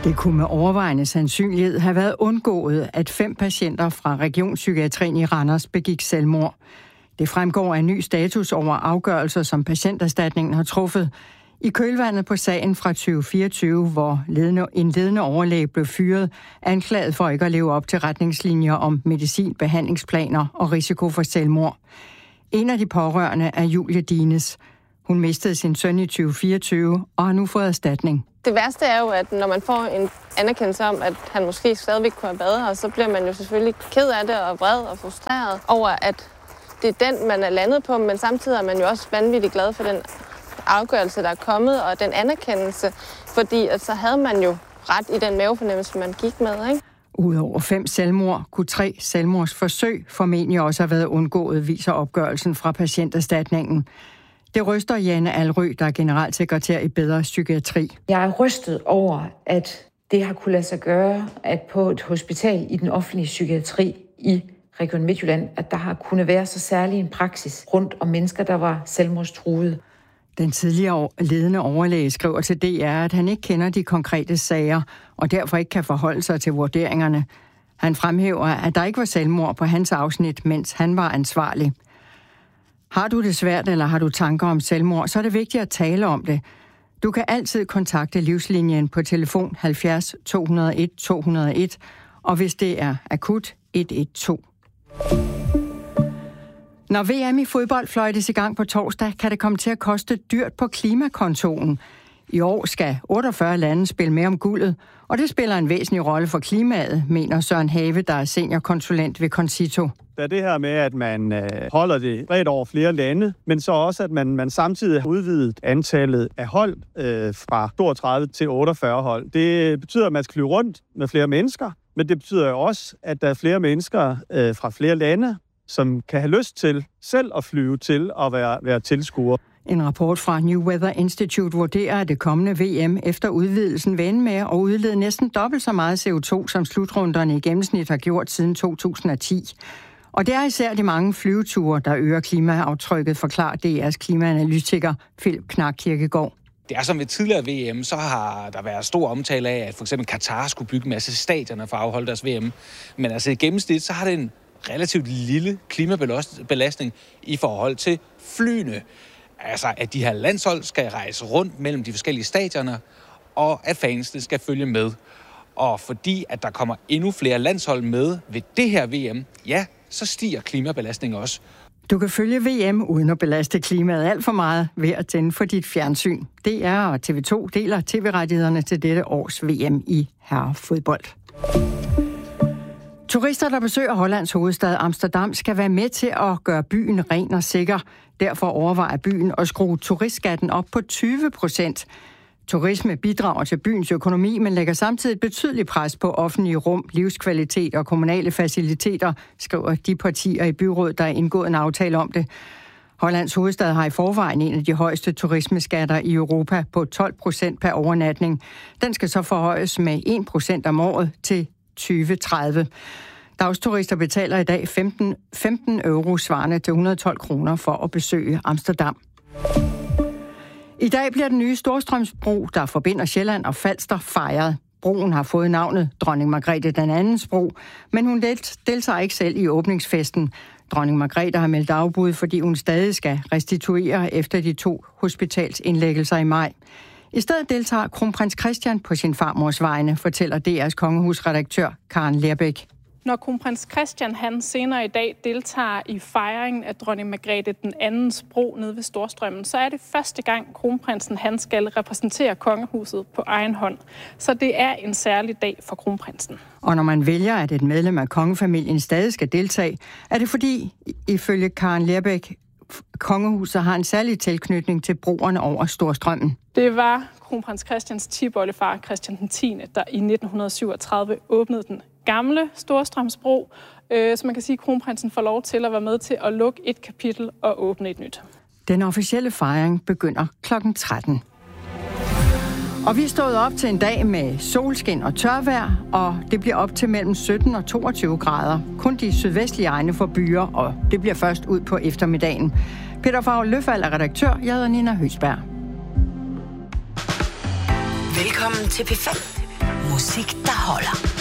Det kunne med overvejende sandsynlighed have været undgået, at 5 patienter fra Regionspsykiatrien i Randers begik selvmord. Det fremgår af en ny status over afgørelser, som Patienterstatningen har truffet. I kølvandet på sagen fra 2024, hvor en ledende overlæge blev fyret, anklaget for ikke at leve op til retningslinjer om medicin, behandlingsplaner og risiko for selvmord. En af de pårørende er Julie Dines. Hun mistede sin søn i 2024 og har nu fået erstatning. Det værste er jo, at når man får en anerkendelse om, at han måske stadigvæk kunne have været her, så bliver man jo selvfølgelig ked af det og vred og frustreret over, at det er den, man er landet på, men samtidig er man jo også vanvittigt glad for den afgørelse, der er kommet, og den anerkendelse, fordi at så havde man jo ret i den mavefornemmelse, man gik med, ikke? Udover 5 selvmord kunne 3 selvmordsforsøg formentlig også have været undgået, viser opgørelsen fra Patienterstatningen. Det ryster Janne Alrø, der er generalsekretær i Bedre Psykiatri. Jeg er rystet over, at det har kunne lade sig gøre, at på et hospital i den offentlige psykiatri i Region Midtjylland, at der har kunnet være så særlig en praksis rundt om mennesker, der var selvmordstruede. Den tidligere ledende overlæge skriver til DR, at han ikke kender de konkrete sager, og derfor ikke kan forholde sig til vurderingerne. Han fremhæver, at der ikke var selvmord på hans afsnit, mens han var ansvarlig. Har du det svært, eller har du tanker om selvmord, så er det vigtigt at tale om det. Du kan altid kontakte Livslinjen på telefon 70 201 201, og hvis det er akut, 112. Når VM i fodbold fløjtes i gang på torsdag, kan det komme til at koste dyrt på klimakontoen. I år skal 48 lande spille med om guldet, og det spiller en væsentlig rolle for klimaet, mener Søren Have, der er seniorkonsulent ved Concito. Der er det her med, at man holder det bredt over flere lande, men så også, at man samtidig har udvidet antallet af hold fra 32 til 48 hold. Det betyder, at man skal flyve rundt med flere mennesker, men det betyder jo også, at der er flere mennesker fra flere lande, som kan have lyst til selv at flyve til og være tilskuere. En rapport fra New Weather Institute vurderer, at det kommende VM efter udvidelsen vil ende med at udlede næsten dobbelt så meget CO2, som slutrunderne i gennemsnit har gjort siden 2010. Og det er især de mange flyveture, der øger klimaaftrykket, forklarer DR's klimaanalytiker Philip Knark Kirkegaard. Det er som ved tidligere VM, så har der været stor omtale af, at for eksempel Katar skulle bygge en masse stadioner for at afholde deres VM. Men altså i gennemsnit, så har det en relativt lille klimabelastning i forhold til flyene. Altså, at de her landshold skal rejse rundt mellem de forskellige stadioner, og at fansene skal følge med. Og fordi at der kommer endnu flere landshold med ved det her VM, ja, så stiger klimabelastningen også. Du kan følge VM uden at belaste klimaet alt for meget ved at tænde for dit fjernsyn. DR og TV2 deler tv-rettighederne til dette års VM i herrefodbold. Turister, der besøger Hollands hovedstad Amsterdam, skal være med til at gøre byen ren og sikker. Derfor overvejer byen at skrue turistskatten op på 20%. Turisme bidrager til byens økonomi, men lægger samtidig et betydeligt pres på offentlige rum, livskvalitet og kommunale faciliteter, skriver de partier i byrådet, der er indgået en aftale om det. Hollands hovedstad har i forvejen en af de højeste turismeskatter i Europa på 12% per overnatning. Den skal så forhøjes med 1% om året til 2030. Dagsturister betaler i dag 15 euro svarende til 112 kroner for at besøge Amsterdam. I dag bliver den nye Storstrømsbro, der forbinder Sjælland og Falster, fejret. Broen har fået navnet Dronning Margrethe den andens bro, men hun deltager ikke selv i åbningsfesten. Dronning Margrethe har meldt afbud, fordi hun stadig skal restituere efter de 2 hospitalsindlæggelser i maj. I stedet deltager kronprins Christian på sin farmors vegne, fortæller DR's kongehusredaktør Karen Lerbæk. Når kronprins Christian han senere i dag deltager i fejringen af dronning Margrethe den andens bro nede ved Storstrømmen, så er det første gang kronprinsen han skal repræsentere kongehuset på egen hånd. Så det er en særlig dag for kronprinsen. Og når man vælger, at et medlem af kongefamilien stadig skal deltage, er det fordi, ifølge Karen Lerbæk, kongehuset har en særlig tilknytning til broerne over Storstrømmen. Det var kronprins Christians tipoldefar Christian den 10., der i 1937 åbnede den gamle Storstrømsbro, så man kan sige, at kronprinsen får lov til at være med til at lukke et kapitel og åbne et nyt. Den officielle fejring begynder kl. 13. Og vi er stået op til en dag med solskin og tørvejr, og det bliver op til mellem 17 og 22 grader. Kun de sydvestlige egne får byer, og det bliver først ud på eftermiddagen. Peter Favre Løfald er redaktør. Jeg hedder Nina Høsberg. Velkommen til P5. Musik, der holder.